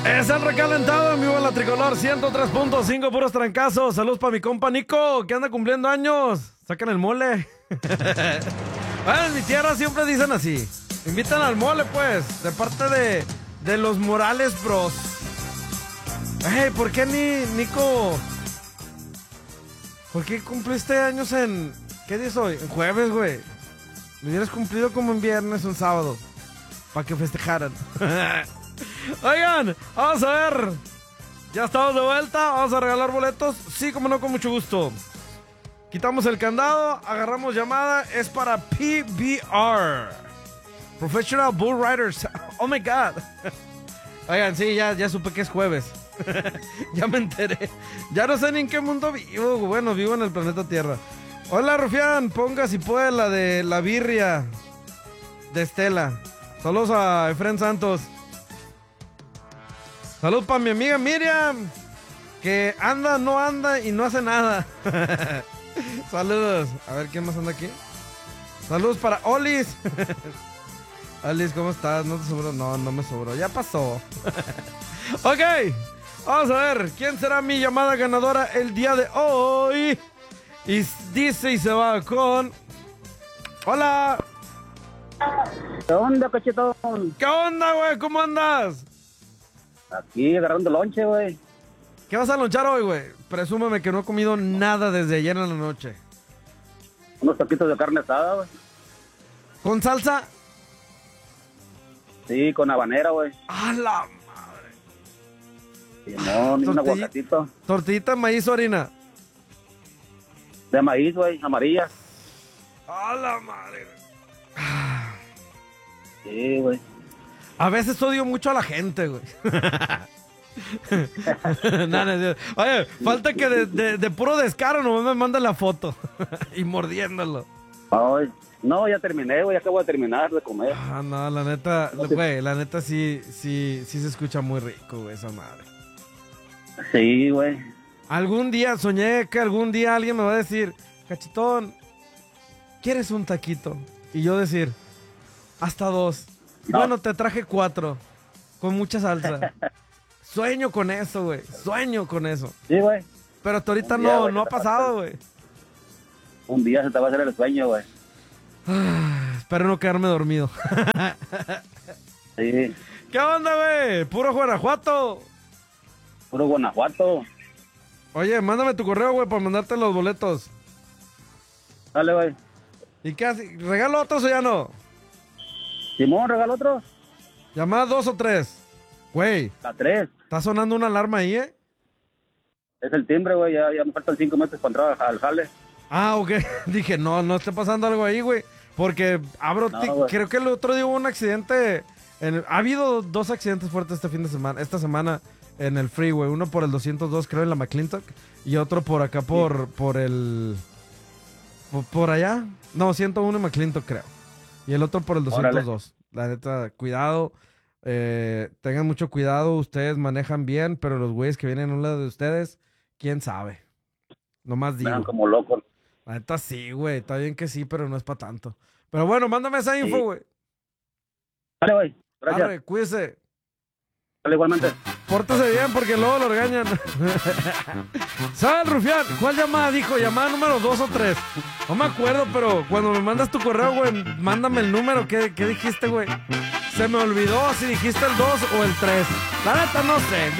Es el recalentado en vivo en la Tricolor 103.5, puros trancazos. Saludos para mi compa Nico, que anda cumpliendo años. Sacan el mole. Bueno, en mi tierra siempre dicen así. Invitan al mole, pues, de parte de los Morales Bros. Hey, ¿por qué Nico? ¿Por qué cumpliste años en... ¿Qué día es hoy? En jueves, güey. Me hubieras cumplido como en viernes o en sábado. Para que festejaran. Oigan, vamos a ver. Ya estamos de vuelta. Vamos a regalar boletos. Sí, como no, con mucho gusto. Quitamos el candado, agarramos llamada. Es para PBR, Professional Bull Riders. Oh my God. Oigan, sí, ya supe que es jueves. Ya me enteré. Ya no sé ni en qué mundo vivo. Bueno, vivo en el planeta Tierra. Hola, Rufián. Ponga si puede la de la birria de Estela. Saludos a Efren Santos. Saludos para mi amiga Miriam, que anda, no anda y no hace nada. Saludos. A ver, ¿quién más anda aquí? Saludos para Olis. Olis, ¿cómo estás? ¿No te sobró? No, no me sobró. Ya pasó. Ok. Vamos a ver. ¿Quién será mi llamada ganadora el día de hoy? Y dice y se va con... Hola. ¿Qué onda, cachetón? ¿Qué onda, güey? ¿Cómo andas? Aquí agarrando lonche, güey. ¿Qué vas a lonchar hoy, güey? Presúmeme que no he comido nada desde ayer en la noche. Unos taquitos de carne asada, güey. ¿Con salsa? Sí, con habanera, güey. ¡A la madre! Y no, ni un aguacatito. ¿Tortillita de maíz o harina? De maíz, güey, amarilla. ¡A la madre! Sí, güey. A veces odio mucho a la gente, güey. No, oye, falta que de puro descaro nomás me manden la foto. Y mordiéndolo. Ay, no, ya terminé, güey. Acabo de terminar de comer. Ah, no, la neta, güey, la neta sí se escucha muy rico, güey, esa madre. Sí, güey. Algún día, soñé que algún día alguien me va a decir, cachetón, ¿quieres un taquito? Y yo decir, hasta 2. No. Bueno, te traje 4, con mucha salsa. Sueño con eso, güey. Sueño con eso. Sí, güey. Pero hasta ahorita Día, no ha pasado, güey. Un día se te va a hacer el sueño, güey. Espero no quedarme dormido. Sí. ¿Qué onda, güey? Puro Guanajuato. Puro Guanajuato. Oye, mándame tu correo, güey, para mandarte los boletos. Dale, güey. ¿Y qué haces? ¿Regalo otros o ya no? Simón, regalo otro. Llamada 2 o 3. Güey, A 3. está sonando una alarma ahí, ¿eh? Es el timbre, güey. Ya me faltan 5 meses para entrar al jale. Ah, ok. Dije, no esté pasando algo ahí, güey. Porque creo que el otro día hubo un accidente. Ha habido 2 accidentes fuertes esta semana en el freeway. Uno por el 202, creo, en la McClintock. Y otro por acá por el... Por allá. No, 101 en McClintock, creo. Y el otro por el 202. Órale. La neta, cuidado. Tengan mucho cuidado. Ustedes manejan bien, pero los güeyes que vienen a un lado de ustedes, quién sabe. Nomás digo. Vean como locos. La neta sí, güey. Está bien que sí, pero no es para tanto. Pero bueno, mándame esa info, güey. Dale, güey. Gracias. Arre, cuídese. Dale, igualmente. Pórtese bien porque luego lo regañan. ¿Sabes, Rufián? ¿Cuál llamada dijo? ¿Llamada número 2 o 3? No me acuerdo, pero cuando me mandas tu correo, güey, mándame el número. ¿Qué dijiste, güey? Se me olvidó si dijiste el 2 o el 3. La neta no sé.